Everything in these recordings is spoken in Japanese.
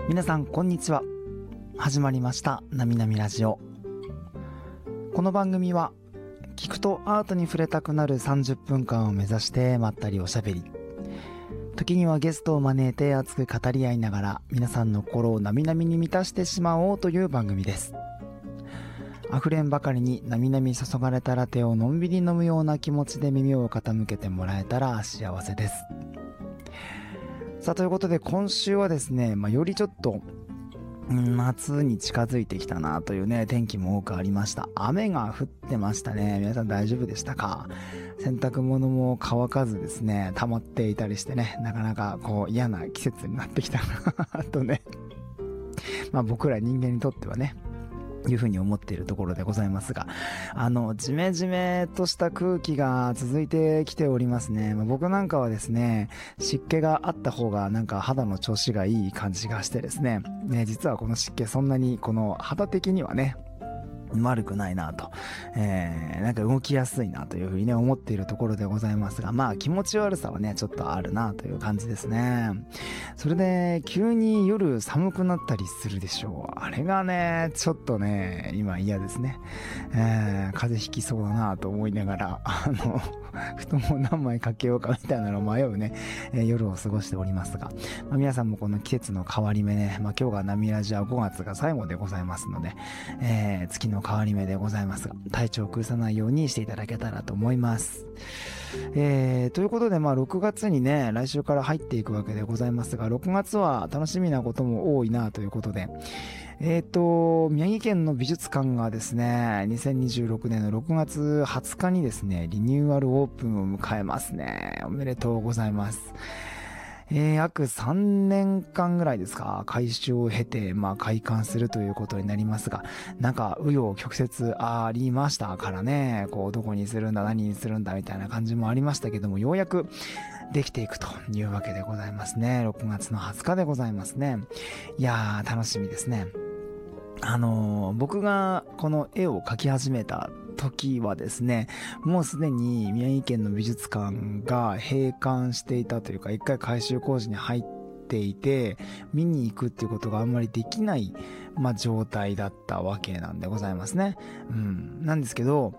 皆さんこんにちは。始まりましたなみなみラジオ。この番組は聞くとアートに触れたくなる30分間を目指してまったりおしゃべり、時にはゲストを招いて熱く語り合いながら皆さんの心をなみなみに満たしてしまおうという番組です。溢れんばかりになみなみ注がれたラテをのんびり飲むような気持ちで耳を傾けてもらえたら幸せです。さあ、ということで今週はですね、よりちょっと夏に近づいてきたなというね、天気も多くありました。雨が降ってましたね。皆さん大丈夫でしたか？洗濯物も乾かずですね、溜まっていたりしてね、なかなか嫌な季節になってきたなとね僕ら人間にとってはね、いうふうに思っているところでございますが、ジメジメとした空気が続いてきておりますね。僕なんかはですね、湿気があった方がなんか肌の調子がいい感じがしてですね、実はこの湿気そんなに肌的にはね、悪くないなと、なんか動きやすいなというふうにね思っているところでございますが、気持ち悪さはねちょっとあるなという感じですね。それで急に夜寒くなったりするでしょう。あれがねちょっとね今嫌ですね。風邪ひきそうだなと思いながら布団を何枚かけようかみたいなのを迷うね、夜を過ごしておりますが、皆さんもこの季節の変わり目ね、今日がナミラジは5月が最後でございますので、月の変わり目でございますが、体調を崩さないようにしていただけたらと思います。ということで6月にね来週から入っていくわけでございますが、6月は楽しみなことも多いなということで、宮城県の美術館がですね、2026年の6月20日にですね、リニューアルオープンを迎えますね。おめでとうございます。約3年間ぐらいですか、改修を経て、開館するということになりますが、なんか、紆余曲折ありましたからね、どこにするんだ、何にするんだ、みたいな感じもありましたけども、ようやくできていくというわけでございますね。6月の20日でございますね。いやー、楽しみですね。僕がこの絵を描き始めた時はですね、もうすでに宮城県の美術館が閉館していたというか、一回改修工事に入っていて、見に行くっていうことがあんまりできない、状態だったわけなんでございますね。なんですけど、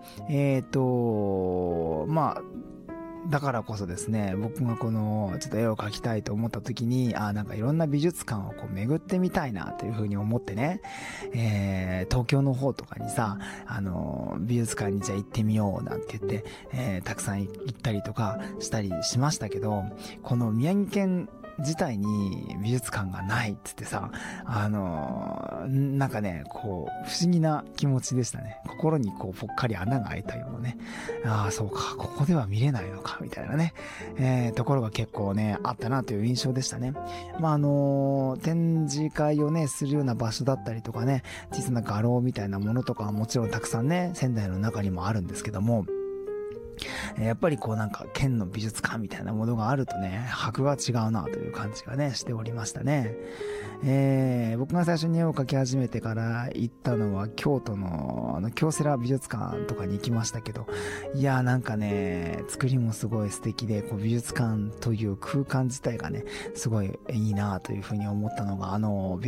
だからこそですね、僕がちょっと絵を描きたいと思った時に、なんかいろんな美術館を巡ってみたいなというふうに思ってね、東京の方とかにさ、美術館にじゃあ行ってみようなんて言って、たくさん行ったりとかしたりしましたけど、この宮城県自体に美術館がないっつってさ、なんかね、不思議な気持ちでしたね。心にぽっかり穴が開いたようなね。そうか、ここでは見れないのか、みたいなね、ところが結構ね、あったなという印象でしたね。展示会をね、するような場所だったりとかね、小さな画廊みたいなものとかはもちろんたくさんね、仙台の中にもあるんですけども、やっぱりなんか県の美術館みたいなものがあるとね、箔が違うなという感じがね、しておりましたね。僕が最初に絵を描き始めてから行ったのは京都の京セラ美術館とかに行きましたけど、いやなんかね、作りもすごい素敵で、美術館という空間自体がね、すごいいいなというふうに思ったのが、